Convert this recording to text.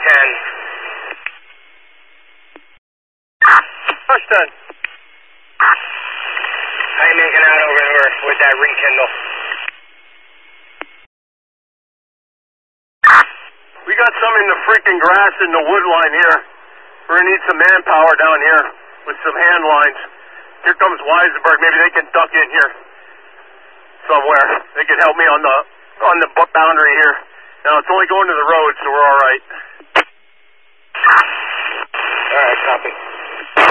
10. Push 10. How you making out over there with that rekindle? We got some in the freaking grass in the wood line here. We're going to need some manpower down here with some hand lines. Here comes Weisenberg. Maybe they can duck in here somewhere. They can help me on the boundary here. Now, it's only going to the road, so we're all right.